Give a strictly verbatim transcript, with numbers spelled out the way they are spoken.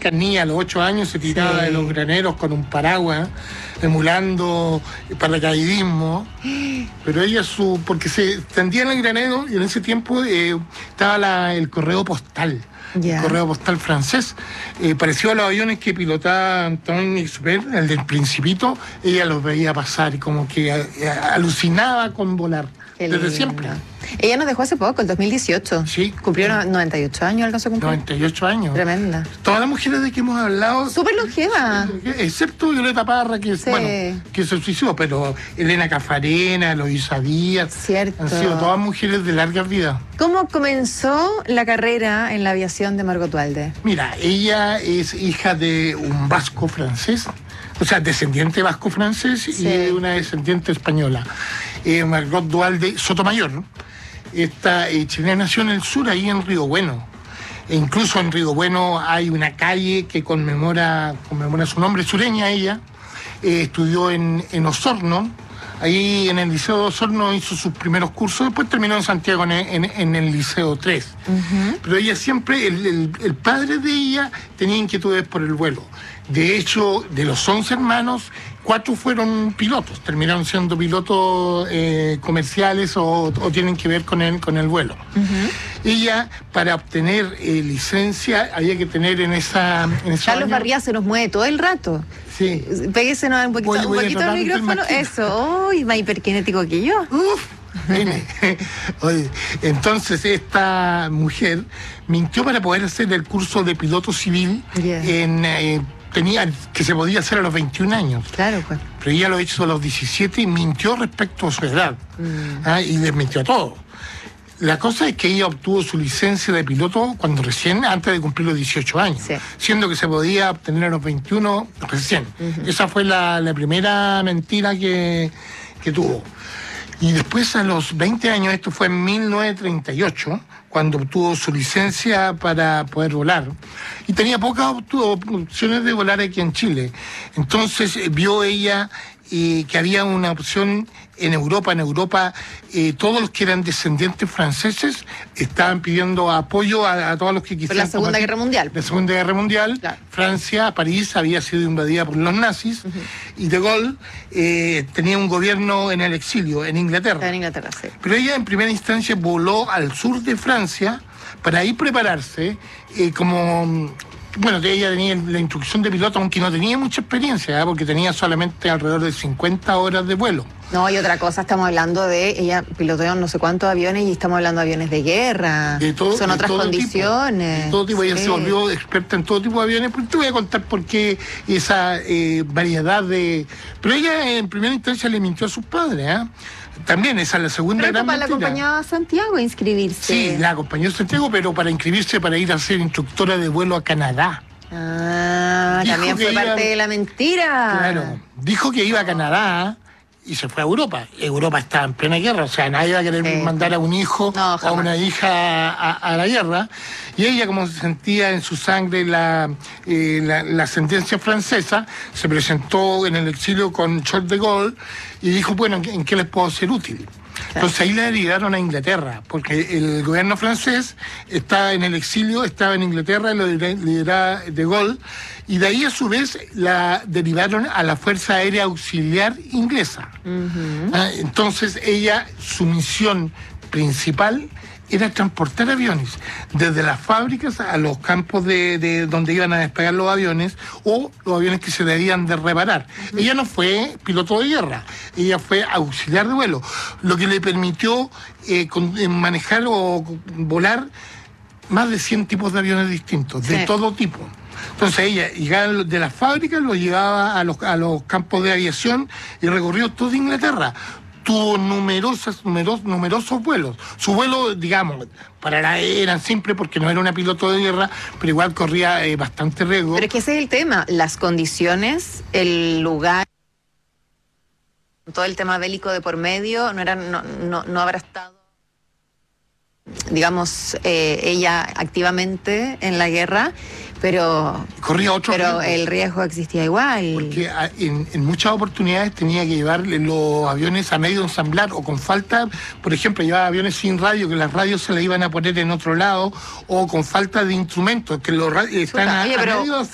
típicas niñas a los ocho años se tiraba sí. de los graneros con un paraguas, emulando paracaidismo. Pero ella, su porque se tendía en el granero y en ese tiempo eh, estaba la, el correo postal. Yeah. El correo postal francés, eh, parecido a los aviones que pilotaba Antoine Exupéry, el del Principito. Ella los veía pasar y como que a, a, alucinaba con volar. Qué desde lindo. Siempre. Ella nos dejó hace poco, el dos mil dieciocho. Sí. Cumplió sí. noventa y ocho años, alcanzó a cumplir. noventa y ocho años. Tremenda. Todas las mujeres de que hemos hablado... Súper longeva. Excepto Violeta Parra, que, sí. bueno, que se suicidó, pero Elena Cafarena, Eloísa Díaz... Cierto. Han sido todas mujeres de largas vidas. ¿Cómo comenzó la carrera en la aviación de Margot Duhalde? Mira, ella es hija de un vasco francés, o sea, descendiente vasco-francés sí. y una descendiente española. Eh, Margot Duhalde Sotomayor, ¿no? Esta eh, chilena nació en el sur, ahí en Río Bueno. E incluso en Río Bueno hay una calle que conmemora, conmemora su nombre, sureña ella. Eh, estudió en, en Osorno, ahí en el Liceo de Osorno hizo sus primeros cursos, después terminó en Santiago en, en, en el Liceo tres. Uh-huh. Pero ella siempre, el, el, el padre de ella tenía inquietudes por el vuelo. De hecho, de los once hermanos, cuatro fueron pilotos, terminaron siendo pilotos eh, comerciales o, o tienen que ver con el, con el vuelo. Uh-huh. Ella, para obtener eh, licencia, había que tener en esa... En esa Carlos Barría se nos mueve todo el rato. Sí. Péguese un poquito, voy, voy un poquito al micrófono. Eso, uy, más hiperkinético que yo. Uf. Oye, entonces esta mujer mintió para poder hacer el curso de piloto civil yeah. en... Eh, tenía, que se podía hacer a los veintiún años. Claro, pues. Pero ella lo hizo a los diecisiete y mintió respecto a su edad. Mm. ¿ah? Y desmintió todo. La cosa es que ella obtuvo su licencia de piloto cuando recién, antes de cumplir los dieciocho años. Sí. Siendo que se podía obtener a los veintiuno recién. Uh-huh. Esa fue la, la primera mentira que, que tuvo. Y después a los veinte años, esto fue en mil novecientos treinta y ocho, cuando obtuvo su licencia para poder volar. Y tenía pocas opciones de volar aquí en Chile. Entonces vio ella eh, que había una opción en Europa. En Europa eh, todos los que eran descendientes franceses estaban pidiendo apoyo a, a todos los que quisieran. Por la Segunda combatir. Guerra Mundial. La Segunda Guerra Mundial. Claro. Francia, París, había sido invadida por los nazis. Uh-huh. Y De Gaulle eh, tenía un gobierno en el exilio, en Inglaterra. En Inglaterra, sí. Pero ella en primera instancia voló al sur de Francia para ahí prepararse eh, como... Bueno, ella tenía la instrucción de piloto, aunque no tenía mucha experiencia, ¿eh? Porque tenía solamente alrededor de cincuenta horas de vuelo. No, y otra cosa, estamos hablando de, ella piloteó no sé cuántos aviones y estamos hablando de aviones de guerra. De todo, Son de otras todo condiciones. Tipo, de todo tipo, sí. Ella se volvió experta en todo tipo de aviones, pero te voy a contar por qué esa eh, variedad de... Pero ella en primera instancia le mintió a sus padres, ¿eh? También esa es la segunda pero gran mentira. La acompañó a Santiago a inscribirse. Sí, la acompañó a Santiago, pero para inscribirse para ir a ser instructora de vuelo a Canadá. Ah, dijo también fue parte iba, de la mentira. Claro, dijo que iba a Canadá y se fue a Europa. Europa estaba en plena guerra, o sea, nadie iba a querer sí. mandar a un hijo no, o a una hija a, a la guerra. Y ella, como se sentía en su sangre la, eh, la, la ascendencia francesa, se presentó en el exilio con Charles de Gaulle y dijo, bueno, ¿en qué les puedo ser útil? Entonces ahí la derivaron a Inglaterra, porque el gobierno francés estaba en el exilio, estaba en Inglaterra, lo lideraba De Gaulle, y de ahí a su vez la derivaron a la Fuerza Aérea Auxiliar Inglesa. Uh-huh. ¿Ah? Entonces ella, su misión principal era transportar aviones desde las fábricas a los campos de, de donde iban a despegar los aviones o los aviones que se debían de reparar. Uh-huh. Ella no fue piloto de guerra, ella fue auxiliar de vuelo, lo que le permitió eh, con, eh, manejar o volar más de cien tipos de aviones distintos, sí. de todo tipo. Entonces ella llegaba de las fábricas, lo llevaba a los, a los campos de aviación y recorrió toda Inglaterra. Tuvo numerosas, numeros, numerosos vuelos. Su vuelo, digamos, para la eran simples porque no era una piloto de guerra, pero igual corría eh, bastante riesgo. Pero es que ese es el tema, las condiciones, el lugar, todo el tema bélico de por medio, no, era, no, no, no habrá estado, digamos, eh, ella activamente en la guerra, pero corría otro pero riesgo. El riesgo existía igual. Porque en, en muchas oportunidades tenía que llevar los aviones a medio ensamblar o con falta, por ejemplo, llevaba aviones sin radio, que las radios se las iban a poner en otro lado, o con falta de instrumentos, que los radios están a, Oye, pero... a medio